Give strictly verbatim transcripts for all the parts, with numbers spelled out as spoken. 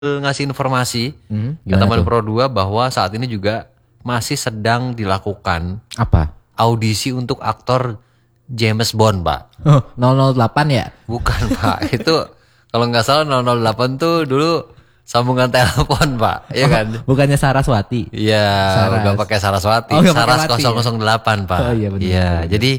ngasih informasi Hmm, ke gimana teman tuh? Pro dua bahwa saat ini juga masih sedang dilakukan Apa? audisi untuk aktor James Bond, Pak. nol nol delapan ya? Bukan, Pak. Itu kalau nggak salah nol nol delapan tuh dulu sambungan telepon, Pak. Iya kan? Bukannya Saraswati? Iya, Saras. nggak pakai Saraswati. Oh, nggak pakai Saras Wati ya? nol nol delapan, Pak. Oh, iya, benar, Iya, benar, benar. jadi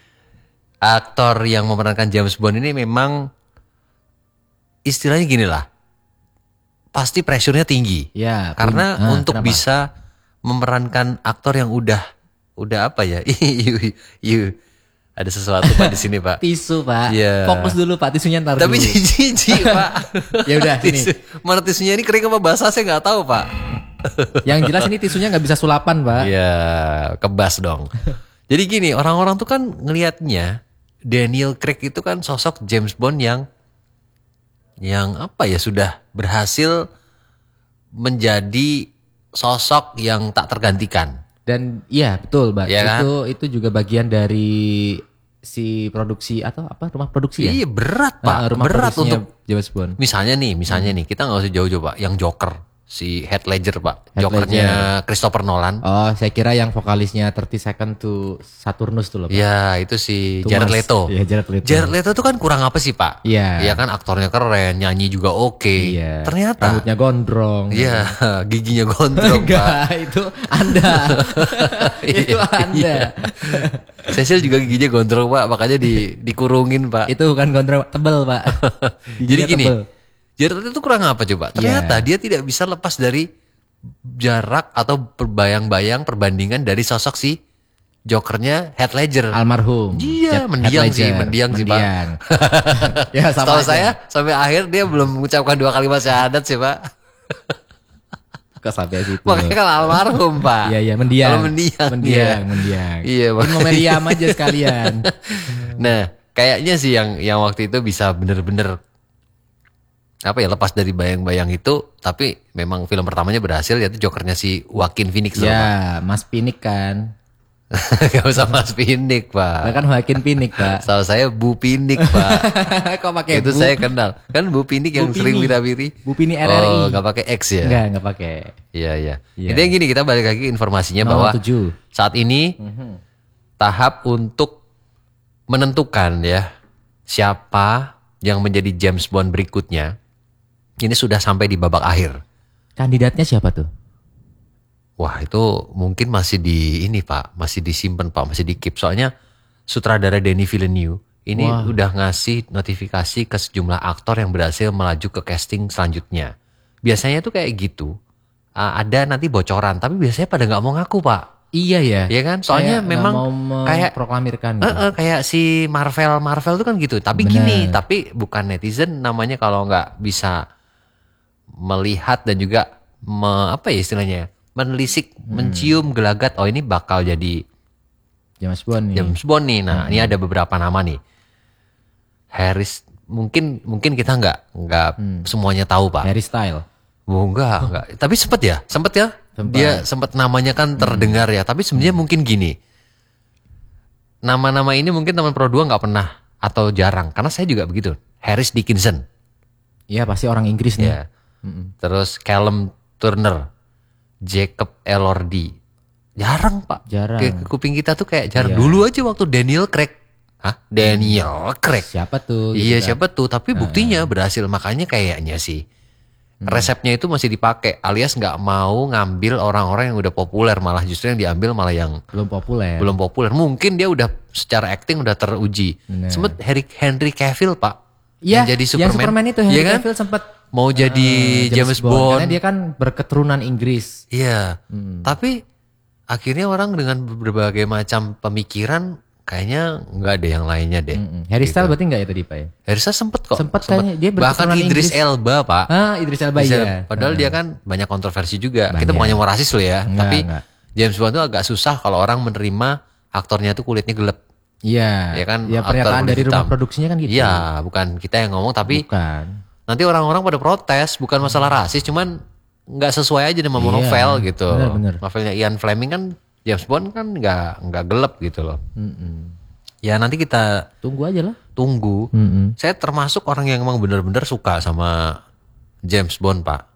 aktor yang memerankan James Bond ini memang istilahnya gini lah. Pasti pressure-nya tinggi. Ya. Karena pun- ah, untuk kenapa? bisa memerankan aktor yang udah udah apa ya? Iu, iu. Ada sesuatu Pak di sini, Pak. Tisu Pak. Iya. Fokus dulu Pak, tisunya ntar Tapi dulu. jijik, Pak. Ya udah, sini. Tisu- Mana tisunya ini kering apa basah saya nggak tahu, Pak. Yang jelas ini tisunya nggak bisa sulapan Pak. Iya, kebas dong. Jadi gini, orang-orang tuh kan ngelihatnya Daniel Craig itu kan sosok James Bond yang yang apa ya sudah berhasil menjadi sosok yang tak tergantikan. Dan iya betul Pak. Iya kan? Itu itu juga bagian dari si produksi atau apa rumah produksi ya? Iya berat, Pak. Ah, rumah Berat produksinya untuk James Bond. misalnya nih, misalnya nih kita nggak usah jauh-jauh, Pak. Yang Joker, si Heath Ledger, Pak. Heath Jokernya Christopher Nolan. Oh, saya kira yang vokalisnya thirty Second to Saturnus tuh loh Pak. Ya, itu si Thomas. Jared Leto. Iya, Jared Leto. Jared Leto tuh kan kurang apa sih, Pak? Iya. Iya kan aktornya keren, nyanyi juga oke. Iya. Ternyata Rambutnya gondrong. iya, giginya gondrong, Pak. Enggak, itu Anda. itu Anda. Cecil juga giginya gondrong, Pak, makanya di dikurungin, Pak. Itu bukan gondrong, tebel, Pak. Jadi Giginya gini, tebel. Jared Leto itu kurang apa coba? Ternyata dia tidak bisa lepas dari jarak atau perbayang-bayang perbandingan dari sosok si Jokernya Heath Ledger. Almarhum. Iya, Heath mendiang sih, Ledger. mendiang sih, Pak. Mendiang. Ya, sama Setahu aja. saya sampai akhir dia belum mengucapkan dua kalimat syahadat sih, Pak. Kok sampai situ. Makanya kan almarhum, Pak. Iya, iya, mendiang. Kalau mendiang, mendiang, iya. mendiang. Iya, In memoriam aja sekalian. Nah, kayaknya sih yang yang waktu itu bisa bener-bener apa ya lepas dari bayang-bayang itu, tapi memang film pertamanya berhasil yaitu Jokernya si Joaquin Phoenix. Ya, Mas Pinik kan. Gak usah Mas Pinik, Pak. Kan Joaquin Pinik, Pak. Setahu saya Bu Pinik, Pak. Kok pakai Itu Bu? saya kenal. Kan Bu Pinik yang Bu sering Pini. wira-wiri. Bu Pini R R I. Oh, gak pakai X ya? Enggak, enggak pakai. Iya, iya. Iya. Intinya gini, kita balik lagi ke informasinya bahwa nol tujuh. saat ini tahap untuk menentukan ya siapa yang menjadi James Bond berikutnya ini sudah sampai di babak akhir. Kandidatnya siapa tuh? Wah, itu mungkin masih di ini, Pak, masih disimpan, Pak, masih di keep. Soalnya sutradara Denis Villeneuve ini Wah. udah ngasih notifikasi ke sejumlah aktor yang berhasil melaju ke casting selanjutnya. Biasanya tuh kayak gitu. Ah, ada nanti bocoran, tapi biasanya pada nggak mau ngaku, Pak. Iya ya. Iya kan? Soalnya Kayak nggak memang mau kayak memproklamirkan Eh, gitu. eh, kayak si Marvel Marvel tuh kan gitu. Tapi Bener. gini, tapi bukan netizen namanya kalau nggak bisa melihat dan juga me- apa ya istilahnya menelisik, Hmm. mencium gelagat. Oh ini bakal jadi James Bond nih. James Bond nih. Nah Hmm. ini ada beberapa nama nih. Harris mungkin mungkin kita nggak nggak semuanya tahu, Pak. Harry Style. Oh, enggak, enggak. Tapi sempet ya, sempet ya. Sempet. Dia sempet namanya kan terdengar ya. Tapi sebenarnya mungkin gini. Nama-nama ini mungkin teman Pro dua nggak pernah atau jarang. Karena saya juga begitu. Harris Dickinson. Iya pasti orang Inggris nih. Ya. Terus Callum Turner. Jacob Elordi. Jarang, Pak. Jarang. Kayak kuping kita tuh kayak jarang. Iya. Dulu aja waktu Daniel Craig. Hah? Daniel Craig. Siapa tuh? Iya gitu kan. siapa tuh, tapi buktinya berhasil, makanya kayaknya sih resepnya itu masih dipakai, alias nggak mau ngambil orang-orang yang udah populer, malah justru yang diambil malah yang Belum populer. belum populer. Mungkin dia udah secara acting udah teruji. Bener. Sempet Harry, Henry Cavill, Pak, Iya, yang jadi yang Superman, Superman itu Henry Iya kan? Cavill sempat Mau jadi eh, James, Bond, Karena dia kan berketurunan Inggris. iya. Hmm. Tapi akhirnya orang dengan berbagai macam pemikiran kayaknya nggak ada yang lainnya deh. Mm-mm. Harry Gitu. Style berarti enggak ya tadi Pak ya? Harry Styles sempet kok. Sempet kayaknya, dia Bahkan berketurunan Idris Inggris. Elba, Pak. Ah, Idris Elba Bisa- ya. Padahal dia kan banyak kontroversi juga. Banyak. Kita bukannya mau rasis loh ya. Enggak, tapi enggak. James Bond tuh agak susah kalau orang menerima aktornya tuh kulitnya gelap. Iya. Ya kan, Ya aktor pernyataan kulit dari rumah hitam. produksinya kan gitu. Iya, bukan kita yang ngomong tapi Bukan. nanti orang-orang pada protes. Bukan masalah rasis, cuman nggak sesuai aja sama Iya, novel gitu. bener-bener. Novelnya Ian Fleming kan James Bond kan nggak nggak gelap gitu loh. Mm-mm. Ya nanti kita Tunggu aja lah. tunggu. Mm-mm. Saya termasuk orang yang emang bener-bener suka sama James Bond, Pak.